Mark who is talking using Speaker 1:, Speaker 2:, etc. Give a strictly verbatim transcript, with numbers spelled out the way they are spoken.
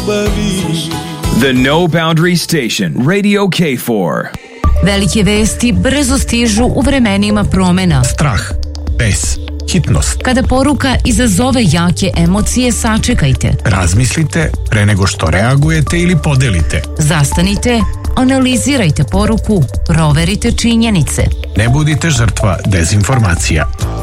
Speaker 1: The No Boundary Station, Radio K four.
Speaker 2: Velike vesti brzo stižu u vremenima promena.
Speaker 3: Strah, bes, hitnost.
Speaker 2: Kada poruka izazove jake emocije, sačekajte.
Speaker 3: Razmislite pre nego što reagujete ili podelite.
Speaker 2: Zastanite, analizirajte poruku, proverite činjenice.
Speaker 3: Ne budite žrtva dezinformacija.